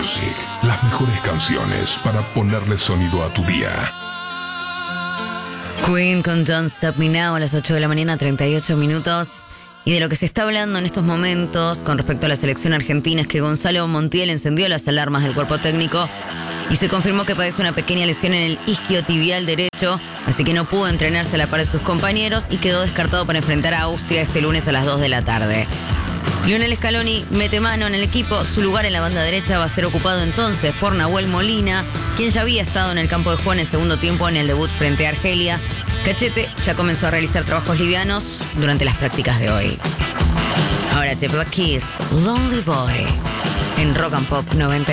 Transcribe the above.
Music, las mejores canciones para ponerle sonido a tu día. Queen con Don't Stop Me Now a las 8 de la mañana, 38 minutos. Y de lo que se está hablando en estos momentos con respecto a la selección argentina es que Gonzalo Montiel encendió las alarmas del cuerpo técnico y se confirmó que padece una pequeña lesión en el isquiotibial derecho, así que no pudo entrenarse a la par de sus compañeros y quedó descartado para enfrentar a Austria este lunes a las 2 de la tarde. Lionel Scaloni mete mano en el equipo, su lugar en la banda derecha va a ser ocupado entonces por Nahuel Molina, quien ya había estado en el campo de juego en el segundo tiempo en el debut frente a Argelia. Cachete ya comenzó a realizar trabajos livianos durante las prácticas de hoy. Ahora The Black Keys, Lonely Boy, en Rock and Pop 90.